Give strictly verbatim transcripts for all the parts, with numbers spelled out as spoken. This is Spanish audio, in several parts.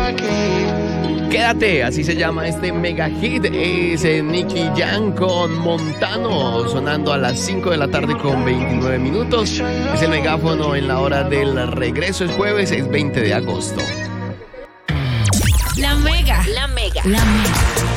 Quédate, así se llama este mega hit. Es eh, Nicky Jam con Montano, sonando a las cinco de la tarde con veintinueve minutos. Es el megáfono en la hora del regreso. Es jueves, es veinte de agosto. La Mega, la Mega, la Mega.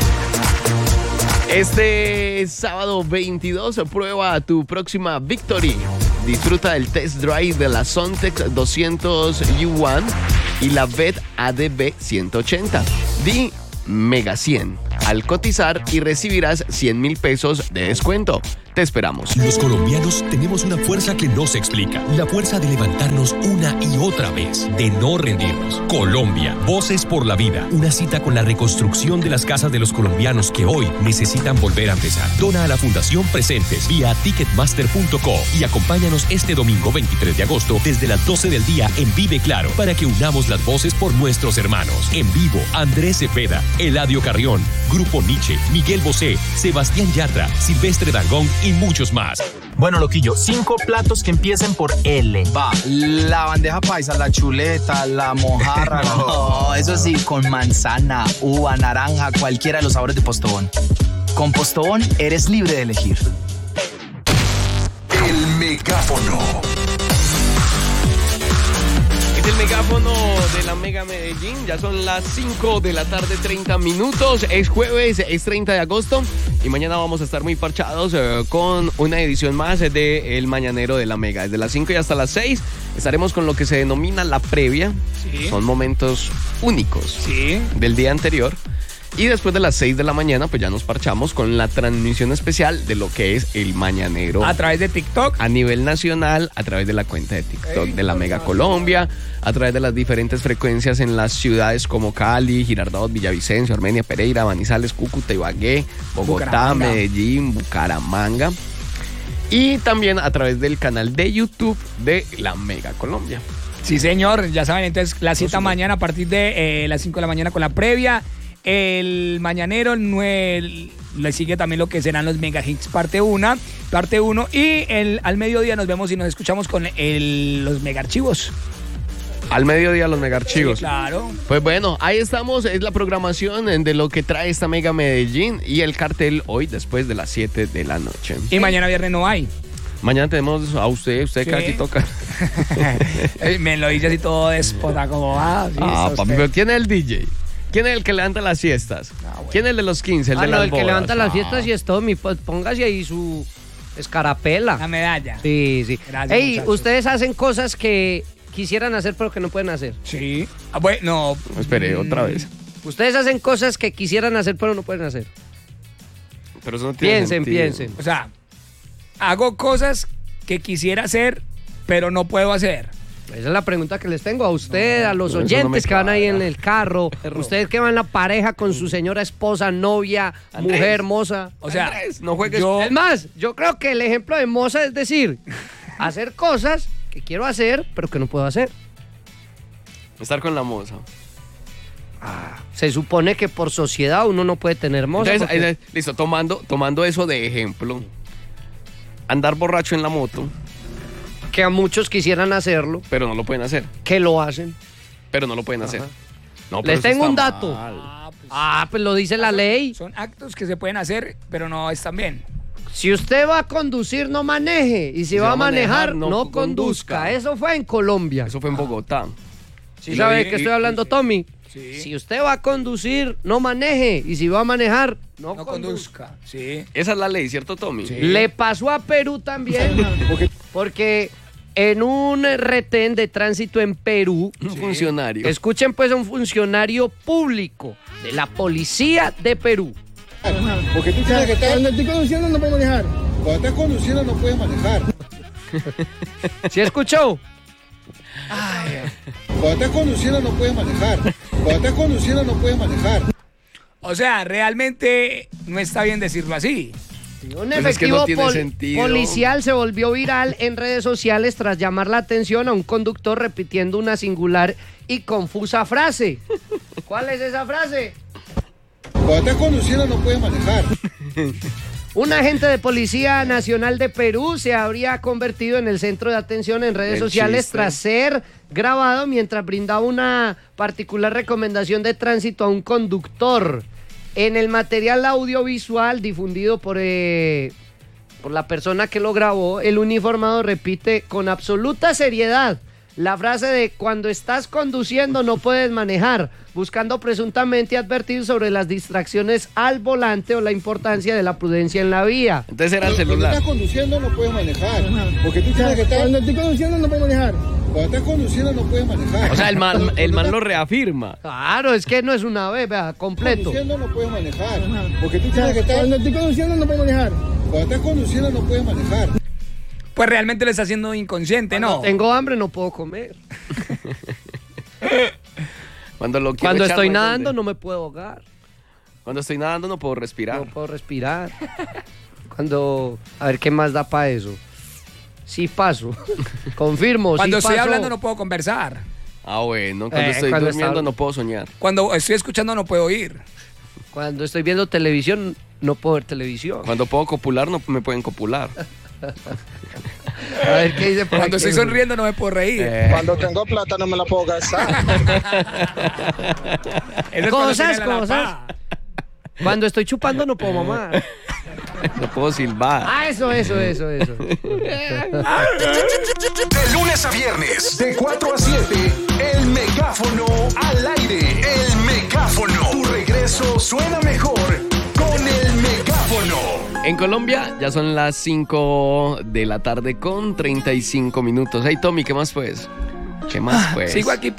Este sábado veintidós, prueba tu próxima Victory. Disfruta del test drive de la Sontex doscientos U uno y la V E T A D B ciento ochenta. Di Mega cien al cotizar y recibirás cien mil pesos de descuento. Te esperamos. Los colombianos tenemos una fuerza que no se explica. La fuerza de levantarnos una y otra vez, de no rendirnos. Colombia, Voces por la Vida. Una cita con la reconstrucción de las casas de los colombianos que hoy necesitan volver a empezar. Dona a la Fundación Presentes vía ticketmaster punto co y acompáñanos este domingo veintitrés de agosto desde las doce del día en Vive Claro para que unamos las voces por nuestros hermanos. En vivo, Andrés Cepeda, Eladio Carrión, Grupo Nietzsche, Miguel Bosé, Sebastián Yatra, Silvestre Dangond y muchos más. Bueno, loquillo, cinco platos que empiecen por L. Va, la bandeja paisa, la chuleta, la mojarra. No, eso sí, con manzana, uva, naranja, cualquiera de los sabores de Postobón. Con Postobón eres libre de elegir. El megáfono. Es el megáfono de la Mega Medellín. Ya son las cinco de la tarde, treinta minutos. Es jueves, es treinta de agosto. Y mañana vamos a estar muy parchados eh, con una edición más de El Mañanero de la Mega. Desde las cinco y hasta las seis estaremos con lo que se denomina la previa. Sí. Son momentos únicos Sí. del día anterior. Y después de las seis de la mañana, pues ya nos parchamos con la transmisión especial de lo que es El Mañanero. A través de TikTok. A nivel nacional, a través de la cuenta de TikTok Ey, de la Mega Colombia, a través de las diferentes frecuencias en las ciudades como Cali, Girardot, Villavicencio, Armenia, Pereira, Manizales, Cúcuta, Ibagué, Bogotá, Bucaramanga. Medellín, Bucaramanga. Y también a través del canal de YouTube de la Mega Colombia. Sí, señor, ya saben, entonces la cita supuesto. mañana a partir de eh, las cinco de la mañana con la previa. El mañanero el nueve, le sigue también lo que serán los Mega Hits parte uno, parte uno y el, al mediodía nos vemos y nos escuchamos con el, los Mega Archivos. Al mediodía los Mega Archivos. Sí, claro. Pues bueno, ahí estamos, es la programación de lo que trae esta Mega Medellín y el cartel hoy después de las siete de la noche. Y mañana viernes no hay. Mañana tenemos a usted, usted Sí. que aquí toca. Me lo dice así todo déspota como va. Sí, Ah, está papi, usted. pero ¿quién es el D J? ¿Quién es el que levanta las fiestas? Ah, bueno. ¿Quién es el de los quince? El Ah, de no, las el que bodas? levanta las Ah. fiestas y es todo, mi, pues, póngase ahí su escarapela. La medalla. Sí, sí. Gracias, Ey, muchachos. ustedes hacen cosas que quisieran hacer pero que no pueden hacer. Sí. Ah, bueno, Espere, mm, otra vez. Ustedes hacen cosas que quisieran hacer pero no pueden hacer. Pero eso no tiene Piensen, sentido. piensen. O sea, hago cosas que quisiera hacer, pero no puedo hacer. Esa es la pregunta que les tengo a usted, a los eso no me oyentes que van ahí en cuadra. el carro, ustedes que van en la pareja con su señora esposa, novia, Andrés. mujer, moza. O sea, Andrés, no juegues. yo- Es más, yo creo que el ejemplo de moza es decir, hacer cosas que quiero hacer pero que no puedo hacer. Estar con la moza. Se supone que por sociedad uno no puede tener moza. Entonces, porque- ahí- listo, tomando, tomando eso de ejemplo. Andar borracho en la moto, que a muchos quisieran hacerlo, pero no lo pueden hacer. que lo hacen. Pero no lo pueden hacer. Ajá. No, pero Les eso tengo está un dato. mal. Ah, pues, Ah, pues lo dice la ley. son actos que se pueden hacer, pero no están bien. Si usted va a conducir, no maneje. Y si, va a manejar, no, no conduzca. conduzca. Eso fue en Colombia. Eso fue en Bogotá. ¿Sí y lo sabe de di- qué y- estoy hablando, Tommy? Sí. Si usted va a conducir, no maneje. Y si va a manejar, no, No conduzca. conduzca. Sí. Esa es la ley, ¿cierto, Tommy? Sí. Le pasó a Perú también. Porque en un retén de tránsito en Perú, Un funcionario. escuchen pues a un funcionario público de la policía de Perú. Porque tú sabes que estás- cuando estoy conduciendo no puedo manejar. Cuando estás conduciendo no puedes manejar. ¿Sí escuchó? Cuando estás conduciendo no puedes manejar. Cuando estás conduciendo no puedes manejar. O sea, realmente no está bien decirlo así. Un Pues es que efectivo no tiene pol- sentido. policial se volvió viral en redes sociales tras llamar la atención a un conductor repitiendo una singular y confusa frase. ¿Cuál es esa frase? Cuando estás conduciendo no puedes manejar. Un agente de Policía Nacional de Perú se habría convertido en el centro de atención en redes El sociales chiste. tras ser grabado mientras brindaba una particular recomendación de tránsito a un conductor. En el material audiovisual difundido por, eh, por la persona que lo grabó, el uniformado repite con absoluta seriedad la frase de cuando estás conduciendo no puedes manejar, buscando presuntamente advertir sobre las distracciones al volante o la importancia de la prudencia en la vía. Entonces era el Cuando celular. estás conduciendo no puedes manejar. Porque tú tienes que estar... Cuando estoy conduciendo no puedo manejar. Cuando estás conduciendo no puedes manejar. O sea, el man, el man lo reafirma. Claro, es que no es una vez, vea, completo. Conduciendo no puedes manejar. Porque tú tienes que estar... Cuando estoy conduciendo no puedo manejar. Cuando estás conduciendo no puedes manejar. Pues realmente lo está haciendo inconsciente, ¿no? Cuando tengo hambre no puedo comer. Cuando lo quiero Cuando echar, estoy ¿no? nadando ¿Dónde? no me puedo ahogar. Cuando estoy nadando no puedo respirar. No puedo respirar. Cuando... A ver, ¿qué más da para eso? Sí paso. Confirmo, Cuando sí estoy paso. hablando no puedo conversar. Ah, bueno. Cuando Eh, estoy cuando durmiendo está- no puedo soñar. Cuando estoy escuchando no puedo oír. Cuando estoy viendo televisión, no puedo ver televisión. Cuando puedo copular no me pueden copular. A ver, ¿qué dice por Cuando aquí? estoy sonriendo no me puedo reír. Eh. Cuando tengo plata no me la puedo gastar. Eso es cuando Cosas, tiene la cosas. lapa. Cuando estoy chupando no puedo mamar. No puedo silbar. Ah, eso, eso, eso, eso. De lunes a viernes, de cuatro a siete, el megáfono al aire. El megáfono. Tu regreso suena mejor con el megáfono. En Colombia ya son las cinco de la tarde con treinta y cinco minutos. Hey, Tommy, ¿qué más pues? ¿Qué más pues? Sigo aquí